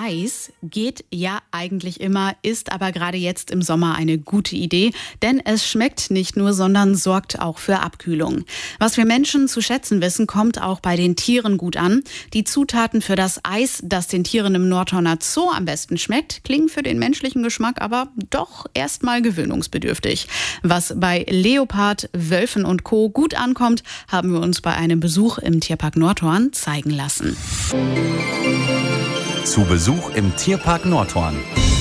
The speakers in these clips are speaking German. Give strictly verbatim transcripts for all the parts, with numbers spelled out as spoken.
Eis geht ja eigentlich immer, ist aber gerade jetzt im Sommer eine gute Idee, denn es schmeckt nicht nur, sondern sorgt auch für Abkühlung. Was wir Menschen zu schätzen wissen, kommt auch bei den Tieren gut an. Die Zutaten für das Eis, das den Tieren im Nordhorner Zoo am besten schmeckt, klingen für den menschlichen Geschmack aber doch erstmal gewöhnungsbedürftig. Was bei Leopard, Wölfen und Co. gut ankommt, haben wir uns bei einem Besuch im Tierpark Nordhorn zeigen lassen. Zu Besuch im Tierpark Nordhorn.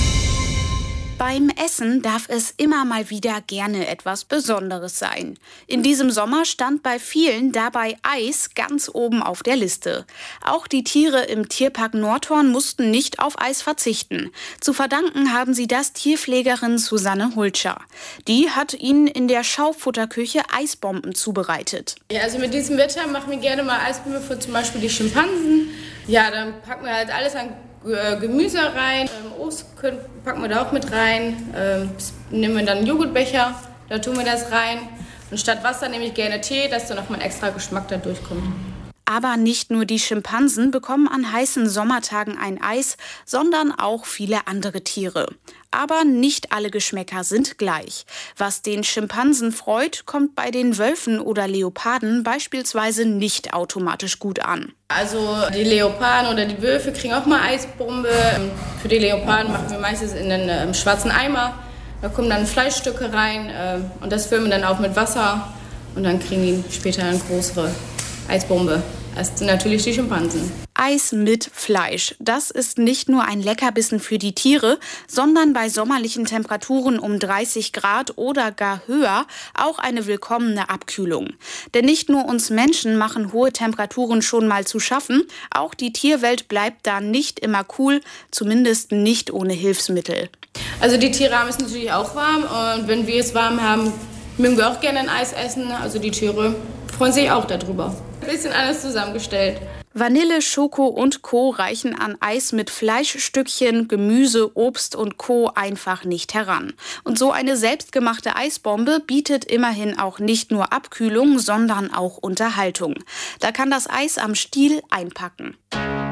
Beim Essen darf es immer mal wieder gerne etwas Besonderes sein. In diesem Sommer stand bei vielen dabei Eis ganz oben auf der Liste. Auch die Tiere im Tierpark Nordhorn mussten nicht auf Eis verzichten. Zu verdanken haben sie das Tierpflegerin Susanne Hultscher. Die hat ihnen in der Schaufutterküche Eisbomben zubereitet. Ja, also mit diesem Wetter machen wir gerne mal Eisbomben für zum Beispiel die Schimpansen. Ja, dann packen wir halt alles an Gemüse rein, ähm, Obst können, packen wir da auch mit rein, ähm, nehmen wir dann einen Joghurtbecher, da tun wir das rein und statt Wasser nehme ich gerne Tee, dass da nochmal ein extra Geschmack da durchkommt. Aber nicht nur die Schimpansen bekommen an heißen Sommertagen ein Eis, sondern auch viele andere Tiere. Aber nicht alle Geschmäcker sind gleich. Was den Schimpansen freut, kommt bei den Wölfen oder Leoparden beispielsweise nicht automatisch gut an. Also die Leoparden oder die Wölfe kriegen auch mal Eisbombe. Für die Leoparden machen wir meistens in einen äh, schwarzen Eimer. Da kommen dann Fleischstücke rein äh, und das füllen wir dann auch mit Wasser. Und dann kriegen die später eine größere Eisbombe. Das sind natürlich die Schimpansen. Eis mit Fleisch. Das ist nicht nur ein Leckerbissen für die Tiere, sondern bei sommerlichen Temperaturen um dreißig Grad oder gar höher auch eine willkommene Abkühlung. Denn nicht nur uns Menschen machen hohe Temperaturen schon mal zu schaffen, auch die Tierwelt bleibt da nicht immer cool, zumindest nicht ohne Hilfsmittel. Also die Tiere haben es natürlich auch warm und wenn wir es warm haben, mögen wir auch gerne ein Eis essen. Also die Tiere freuen sich auch darüber. Ein bisschen alles zusammengestellt. Vanille, Schoko und Co. reichen an Eis mit Fleischstückchen, Gemüse, Obst und Co. einfach nicht heran. Und so eine selbstgemachte Eisbombe bietet immerhin auch nicht nur Abkühlung, sondern auch Unterhaltung. Da kann das Eis am Stiel einpacken.